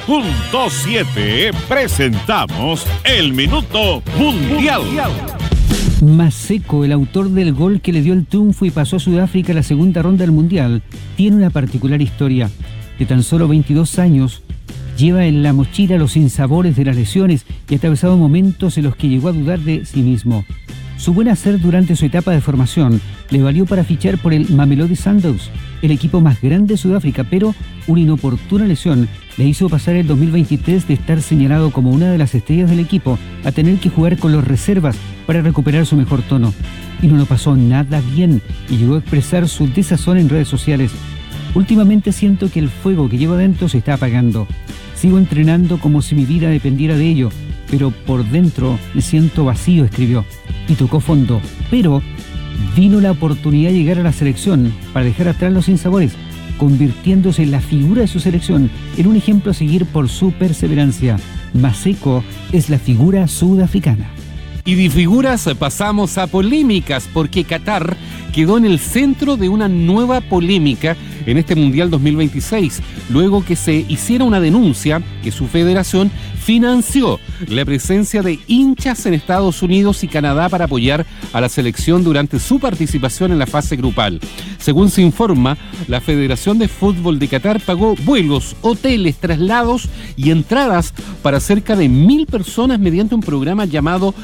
90.7 presentamos el Minuto Mundial. Maseko, el autor del gol que le dio el triunfo y pasó a Sudáfrica a la segunda ronda del Mundial, tiene una particular historia. De tan solo 22 años, lleva en la mochila los sinsabores de las lesiones y ha atravesado momentos en los que llegó a dudar de sí mismo. Su buen hacer durante su etapa de formación le valió para fichar por el Mamelodi Sundowns, el equipo más grande de Sudáfrica, pero una inoportuna lesión le hizo pasar el 2023 de estar señalado como una de las estrellas del equipo a tener que jugar con los reservas para recuperar su mejor tono. Y no lo pasó nada bien y llegó a expresar su desazón en redes sociales. Últimamente siento que el fuego que llevo dentro se está apagando. Sigo entrenando como si mi vida dependiera de ello, pero por dentro me siento vacío, escribió. Y tocó fondo, pero vino la oportunidad de llegar a la selección para dejar atrás los sinsabores, convirtiéndose en la figura de su selección, en un ejemplo a seguir por su perseverancia. Maseko es la figura sudafricana. Y de figuras pasamos a polémicas, porque Qatar quedó en el centro de una nueva polémica en este Mundial 2026, luego que se hiciera una denuncia que su federación financió la presencia de hinchas en Estados Unidos y Canadá para apoyar a la selección durante su participación en la fase grupal. Según se informa, la Federación de Fútbol de Qatar pagó vuelos, hoteles, traslados y entradas para cerca de 1.000 personas mediante un programa llamado